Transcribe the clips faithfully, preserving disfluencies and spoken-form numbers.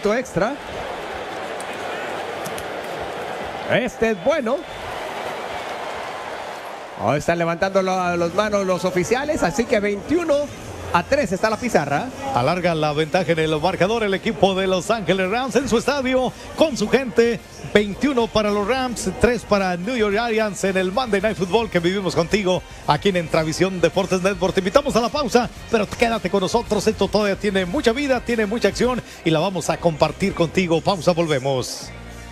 punto extra. Este es bueno. Oh, están levantando las manos los oficiales, así que veintiuno a tres está la pizarra. Alarga la ventaja en el marcador el equipo de Los Ángeles Rams en su estadio con su gente. veintiuno para los Rams, tres para New York Giants en el Monday Night Football que vivimos contigo aquí en Entravisión Deportes Network. Te invitamos a la pausa, pero quédate con nosotros. Esto todavía tiene mucha vida, tiene mucha acción y la vamos a compartir contigo. Pausa, volvemos.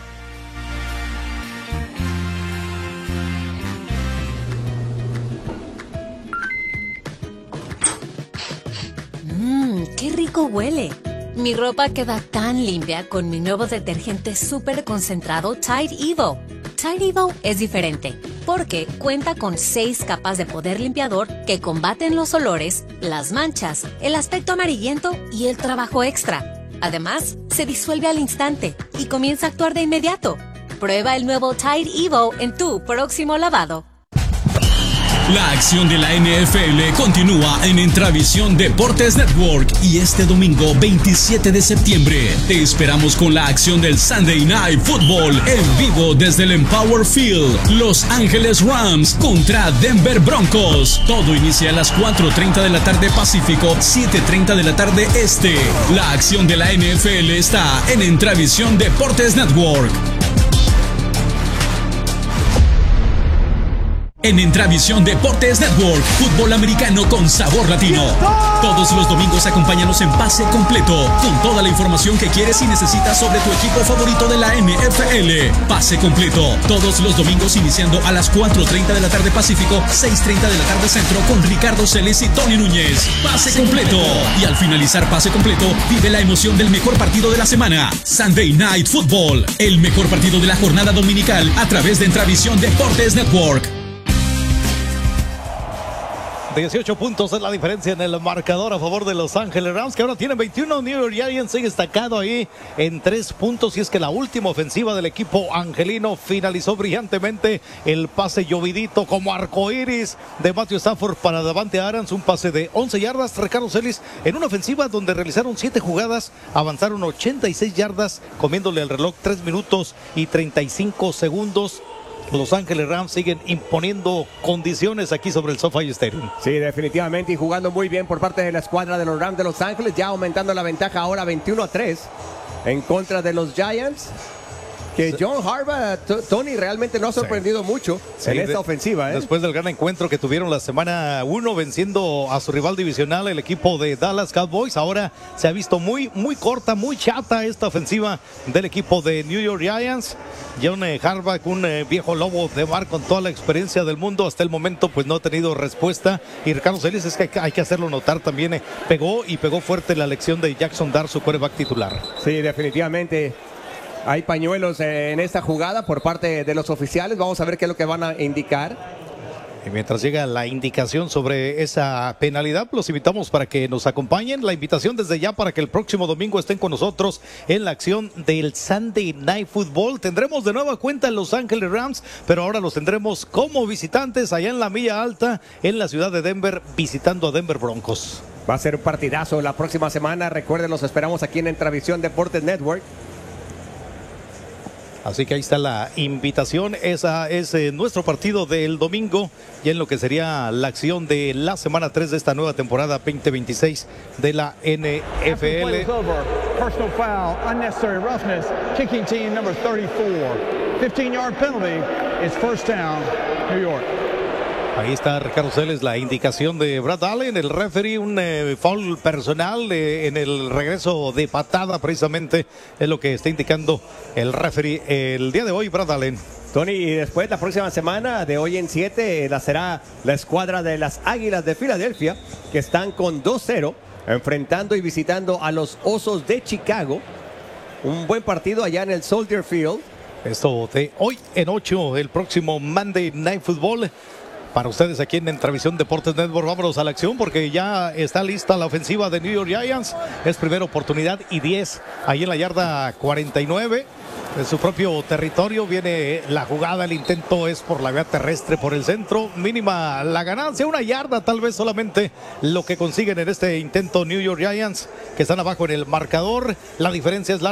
Mmm, qué rico huele. Mi ropa queda tan limpia con mi nuevo detergente súper concentrado Tide Evo. Tide Evo es diferente porque cuenta con seis capas de poder limpiador que combaten los olores, las manchas, el aspecto amarillento y el trabajo extra. Además, se disuelve al instante y comienza a actuar de inmediato. Prueba el nuevo Tide Evo en tu próximo lavado. La acción de la N F L continúa en Entravisión Deportes Network y este domingo veintisiete de septiembre te esperamos con la acción del Sunday Night Football en vivo desde el Empower Field. Los Ángeles Rams contra Denver Broncos. Todo inicia a las cuatro treinta de la tarde Pacífico, siete treinta de la tarde Este. La acción de la N F L está en Entravisión Deportes Network. En Entravisión Deportes Network, fútbol americano con sabor latino. Todos los domingos acompáñanos en Pase Completo, con toda la información que quieres y necesitas sobre tu equipo favorito de la N F L. Pase Completo, todos los domingos iniciando a las cuatro treinta de la tarde Pacífico, seis treinta de la tarde Centro, con Ricardo Celes y Tony Núñez. Pase Completo. Y al finalizar Pase Completo, vive la emoción del mejor partido de la semana. Sunday Night Football, el mejor partido de la jornada dominical a través de Entravisión Deportes Network. dieciocho puntos es la diferencia en el marcador a favor de Los Ángeles Rams, que ahora tienen veintiuno. New York Giants sigue destacado ahí en tres puntos. Y es que la última ofensiva del equipo angelino finalizó brillantemente el pase llovidito como arcoíris de Matthew Stafford para Davante Adams. Un pase de once yardas. Ricardo Celis en una ofensiva donde realizaron siete jugadas, avanzaron ochenta y seis yardas, comiéndole el reloj tres minutos y treinta y cinco segundos. Los Ángeles Rams siguen imponiendo condiciones aquí sobre el SoFi Stadium. Sí, definitivamente, y jugando muy bien por parte de la escuadra de los Rams de Los Ángeles, ya aumentando la ventaja ahora veintiuno a tres en contra de los Giants. Que John Harbaugh, Tony, realmente no ha sorprendido sí. mucho sí, en esta de, ofensiva. ¿eh? Después del gran encuentro que tuvieron la semana uno, venciendo a su rival divisional, el equipo de Dallas Cowboys, ahora se ha visto muy, muy corta, muy chata esta ofensiva del equipo de New York Giants. John Harbaugh, un eh, viejo lobo de mar con toda la experiencia del mundo, hasta el momento pues no ha tenido respuesta. Y Ricardo Celis, es que hay, hay que hacerlo notar también, eh, pegó y pegó fuerte la elección de Jackson Dart, su quarterback titular. Sí, definitivamente. Hay pañuelos en esta jugada por parte de los oficiales. Vamos a ver qué es lo que van a indicar. Y mientras llega la indicación sobre esa penalidad, los invitamos para que nos acompañen. La invitación desde ya para que el próximo domingo estén con nosotros en la acción del Sunday Night Football. Tendremos de nueva cuenta Los Ángeles Rams, pero ahora los tendremos como visitantes allá en la Milla Alta, en la ciudad de Denver, visitando a Denver Broncos. Va a ser un partidazo la próxima semana. Recuerden, los esperamos aquí en Entravisión Deportes Network. Así que ahí está la invitación. Esa es eh, nuestro partido del domingo y en lo que sería la acción de la semana tres de esta nueva temporada veinte veintiséis de la N F L. Personal foul, unnecessary roughness, kicking team number thirty-four. fifteen yard penalty. It's first down, New York. Ahí está Ricardo Celes, la indicación de Brad Allen, el referee, un eh, foul personal eh, en el regreso de patada, precisamente es lo que está indicando el referee el día de hoy, Brad Allen. Tony, y después la próxima semana, de hoy en siete, la será la escuadra de las Águilas de Filadelfia, que están con dos cero, enfrentando y visitando a los Osos de Chicago. Un buen partido allá en el Soldier Field. Esto de hoy en ocho, el próximo Monday Night Football. Para ustedes aquí en Entravisión Deportes Network, vámonos a la acción porque ya está lista la ofensiva de New York Giants. Es primera oportunidad y diez ahí en la yarda cuarenta y nueve. En su propio territorio viene la jugada, el intento es por la vía terrestre, por el centro, mínima la ganancia, una yarda tal vez solamente lo que consiguen en este intento New York Giants, que están abajo en el marcador. La diferencia es la